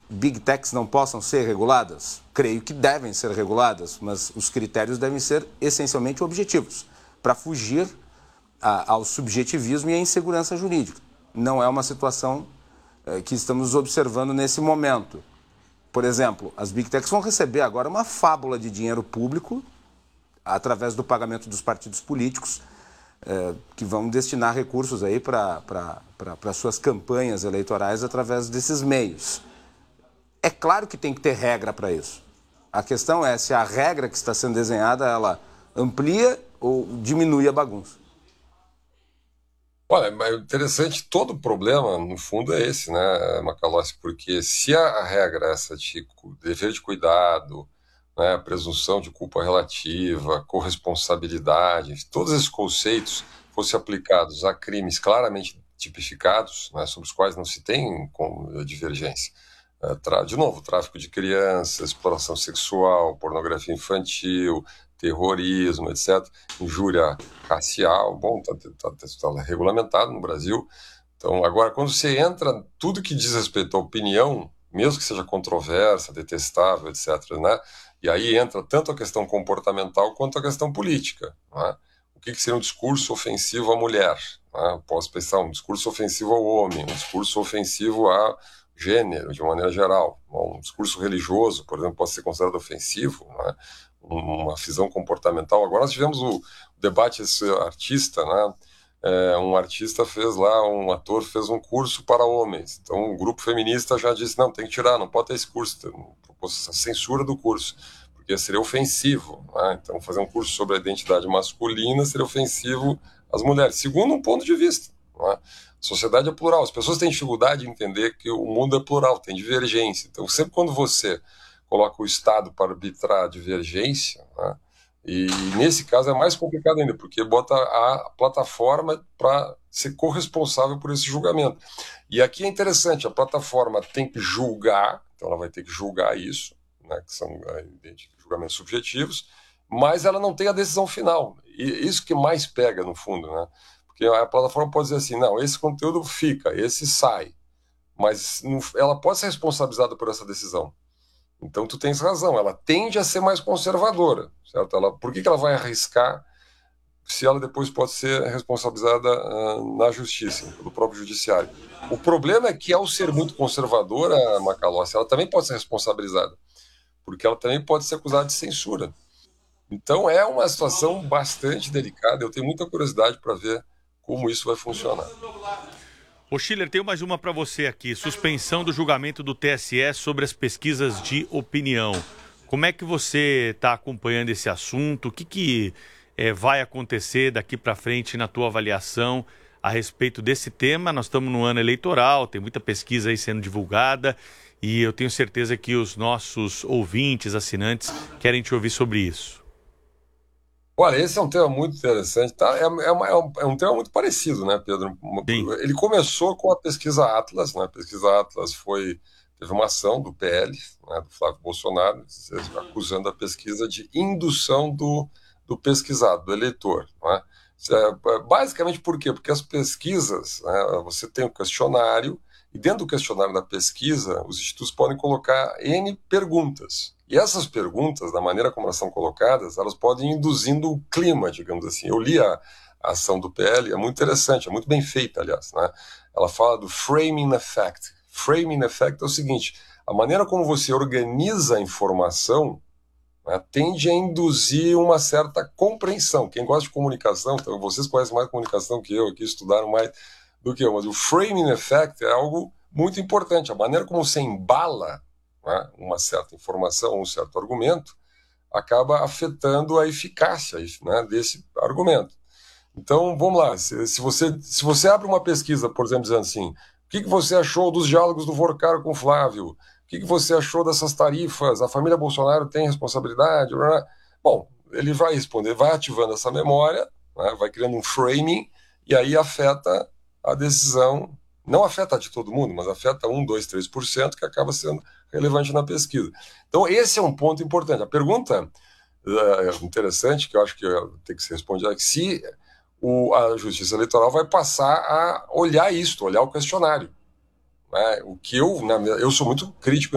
Big Techs não possam ser reguladas? Creio que devem ser reguladas, mas os critérios devem ser essencialmente objetivos, para fugir ao subjetivismo e à insegurança jurídica. Não é uma situação que estamos observando nesse momento. Por exemplo, as Big Techs vão receber agora uma fábula de dinheiro público através do pagamento dos partidos políticos, que vão destinar recursos aí para suas campanhas eleitorais através desses meios. É claro que tem que ter regra para isso. A questão é se a regra que está sendo desenhada, ela amplia ou diminui a bagunça. Olha, é interessante, todo o problema, no fundo, é esse, né, Macalossi? Porque se a regra é essa de dever de cuidado, né, presunção de culpa relativa, corresponsabilidade, todos esses conceitos fossem aplicados a crimes claramente tipificados, né, sobre os quais não se tem divergência. De novo, tráfico de crianças, exploração sexual, pornografia infantil, terrorismo, etc., injúria racial, bom, está regulamentado no Brasil. Então, agora, quando você entra, tudo que diz respeito à opinião, mesmo que seja controversa, detestável, etc., né? E aí entra tanto a questão comportamental quanto a questão política, né? O que seria um discurso ofensivo à mulher? Né? Posso pensar um discurso ofensivo ao homem, um discurso ofensivo a gênero, de maneira geral. Um discurso religioso, por exemplo, pode ser considerado ofensivo, né? Uma visão comportamental. Agora nós tivemos o debate, esse artista, né? Um artista fez lá, um ator fez um curso para homens. Então o grupo feminista já disse, não, tem que tirar, não pode ter esse curso, propôs a censura do curso, porque seria ofensivo, né? Então fazer um curso sobre a identidade masculina seria ofensivo às mulheres, segundo um ponto de vista, né? A sociedade é plural, as pessoas têm dificuldade de entender que o mundo é plural, tem divergência. Então sempre quando você coloca o Estado para arbitrar a divergência, né? E nesse caso é mais complicado ainda, porque bota a plataforma para ser corresponsável por esse julgamento. E aqui é interessante, a plataforma tem que julgar, então ela vai ter que julgar isso, né, que são julgamentos subjetivos, mas ela não tem a decisão final. E isso que mais pega, no fundo, né? Porque a plataforma pode dizer assim, não, esse conteúdo fica, esse sai, mas ela pode ser responsabilizada por essa decisão. Então tu tens razão, ela tende a ser mais conservadora, certo? Por que ela vai arriscar se ela depois pode ser responsabilizada na justiça, pelo próprio judiciário? O problema é que, ao ser muito conservadora, Macalossi, ela também pode ser responsabilizada, porque ela também pode ser acusada de censura. Então é uma situação bastante delicada, eu tenho muita curiosidade para ver como isso vai funcionar. Ô Schiller, tenho mais uma para você aqui. Suspensão do julgamento do TSE sobre as pesquisas de opinião. Como é que você está acompanhando esse assunto? O que vai acontecer daqui para frente na tua avaliação a respeito desse tema? Nós estamos no ano eleitoral, tem muita pesquisa aí sendo divulgada e eu tenho certeza que os nossos ouvintes, assinantes, querem te ouvir sobre isso. Olha, esse é um tema muito interessante, tá? É um tema muito parecido, né, Pedro? Sim. Ele começou com a pesquisa Atlas, né? A pesquisa Atlas teve uma ação do PL, né, do Flávio Bolsonaro, acusando a pesquisa de indução do pesquisado, do eleitor, né? Basicamente por quê? Porque as pesquisas, né, você tem um questionário, e dentro do questionário da pesquisa, os institutos podem colocar N perguntas. E essas perguntas, da maneira como elas são colocadas, elas podem ir induzindo o clima, digamos assim. Eu li a ação do PL, é muito interessante, é muito bem feita, aliás, né? Ela fala do framing effect. Framing effect é o seguinte, a maneira como você organiza a informação, né, tende a induzir uma certa compreensão. Quem gosta de comunicação, então vocês conhecem mais comunicação que eu aqui, estudaram mais do que eu, mas o framing effect é algo muito importante. A maneira como você embala, né, uma certa informação, um certo argumento, acaba afetando a eficácia, né, desse argumento. Então, vamos lá, se você abre uma pesquisa, por exemplo, dizendo assim, o que você achou dos diálogos do Vorcaro com o Flávio? O que você achou dessas tarifas? A família Bolsonaro tem responsabilidade? Bom, ele vai responder, vai ativando essa memória, né, vai criando um framing, e aí afeta a decisão, não afeta de todo mundo, mas afeta 1, 2, 3%, que acaba sendo relevante na pesquisa. Então, esse é um ponto importante. A pergunta interessante, que eu acho que tem que ser respondida, é que se a Justiça Eleitoral vai passar a olhar isso, olhar o questionário, né? O que eu sou muito crítico